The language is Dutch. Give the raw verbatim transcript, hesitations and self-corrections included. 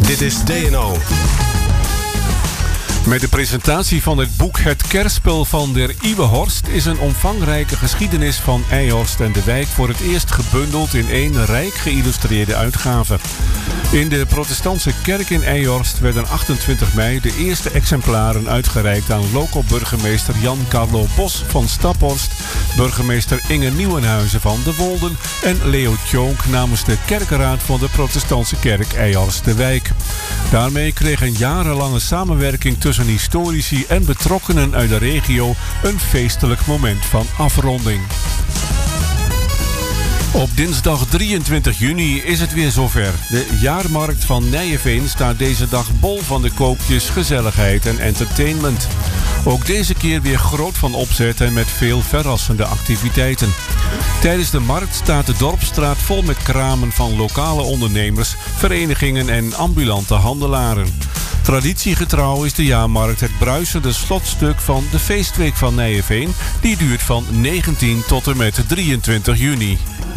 Dit is D N O. Met de presentatie van het boek Het Kerspel van der Iwehorst is een omvangrijke geschiedenis van Eijhorst en de wijk voor het eerst gebundeld in één rijk geïllustreerde uitgave. In de protestantse kerk in Eijhorst werden achtentwintig mei de eerste exemplaren uitgereikt aan local burgemeester Jan Carlo Bos van Staphorst, burgemeester Inge Nieuwenhuizen van De Wolden en Leo Tjonk namens de kerkenraad van de protestantse kerk Eijhorst de Wijk. Daarmee kreeg een jarenlange samenwerking tussen historici en betrokkenen uit de regio een feestelijk moment van afronding. Op dinsdag drieëntwintig juni is het weer zover. De jaarmarkt van Nijeveen staat deze dag bol van de koopjes, gezelligheid en entertainment. Ook deze keer weer groot van opzet en met veel verrassende activiteiten. Tijdens de markt staat de Dorpsstraat vol met kramen van lokale ondernemers, verenigingen en ambulante handelaren. Traditiegetrouw is de jaarmarkt het bruisende slotstuk van de feestweek van Nijeveen. Die duurt van negentien tot en met drieëntwintig juni.